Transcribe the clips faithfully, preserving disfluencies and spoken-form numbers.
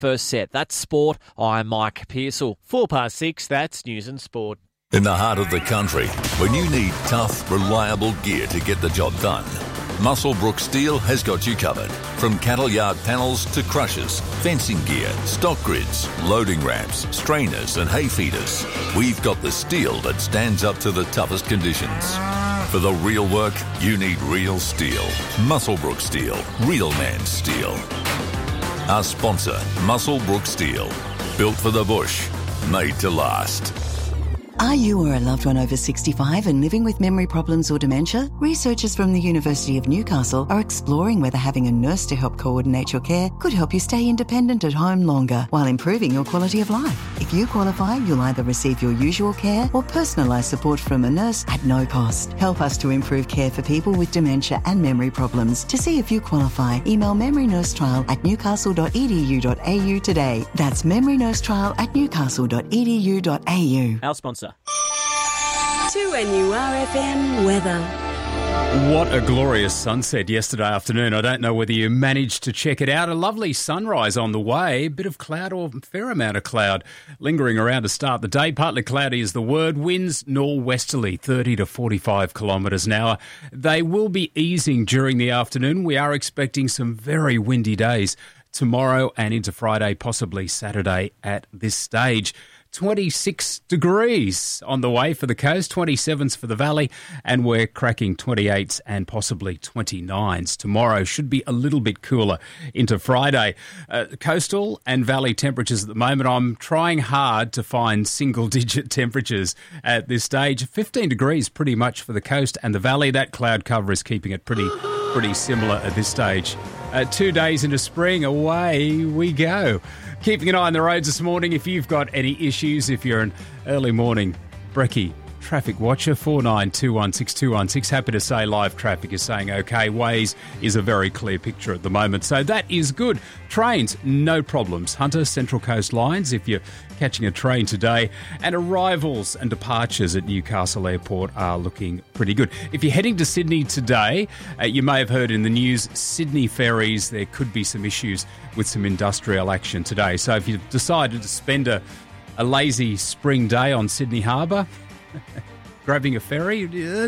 first set. That's sport. I'm Mike Pearsall. Four past six, that's news and sport. In the heart of the country, when you need tough, reliable gear to get the job done, Muswellbrook Steel has got you covered. From cattle yard panels to crushers, fencing gear, stock grids, loading ramps, strainers and hay feeders, we've got the steel that stands up to the toughest conditions. For the real work, you need real steel. Muswellbrook Steel. Real man steel. Our sponsor, Muswellbrook Steel. Built for the bush. Made to last. Are you or a loved one over sixty-five and living with memory problems or dementia? Researchers from the University of Newcastle are exploring whether having a nurse to help coordinate your care could help you stay independent at home longer while improving your quality of life. If you qualify, you'll either receive your usual care or personalised support from a nurse at no cost. Help us to improve care for people with dementia and memory problems. To see if you qualify, email memorynursetrial at newcastle dot e d u dot a u today. That's memorynursetrial at newcastle dot e d u dot a u. Our sponsor. two N U R F M weather. What a glorious sunset yesterday afternoon. I don't know whether you managed to check it out. A lovely sunrise on the way. A bit of cloud or a fair amount of cloud lingering around to start the day. Partly cloudy is the word. Winds northwesterly, thirty to forty-five kilometres an hour. They will be easing during the afternoon. We are expecting some very windy days tomorrow and into Friday, possibly Saturday at this stage. twenty-six degrees on the way for the coast, twenty-sevens for the valley, and we're cracking twenty-eights and possibly twenty-nines. Tomorrow should be a little bit cooler into Friday. Uh, coastal and valley temperatures at the moment, I'm trying hard to find single-digit temperatures at this stage. fifteen degrees pretty much for the coast and the valley. That cloud cover is keeping it pretty, pretty similar at this stage. Uh, two days into spring, away we go. Keeping an eye on the roads this morning. If you've got any issues, if you're an early morning brekkie traffic watcher, four nine two one six two one six. Happy to say live traffic is saying okay. Waze is a very clear picture at the moment, so that is good. Trains, no problems. Hunter, Central Coast lines, if you're catching a train today. And arrivals and departures at Newcastle Airport are looking pretty good. If you're heading to Sydney today, uh, you may have heard in the news, Sydney ferries, there could be some issues with some industrial action today. So if you've decided to spend a, a lazy spring day on Sydney Harbour, grabbing a ferry,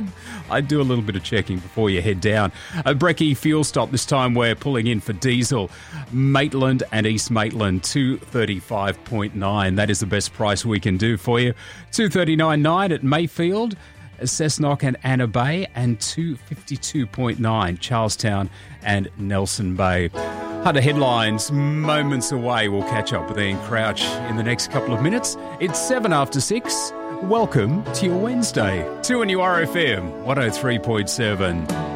I'd do a little bit of checking before you head down. A brekkie fuel stop, this time we're pulling in for diesel. Maitland and East Maitland, two thirty-five point nine. That is the best price we can do for you. two thirty-nine point nine at Mayfield, Cessnock and Anna Bay, and two fifty-two point nine Charlestown and Nelson Bay. Hunter headlines moments away. We'll catch up with Ian Crouch in the next couple of minutes. It's seven after six. Welcome to your Wednesday. two N U R F M one oh three point seven.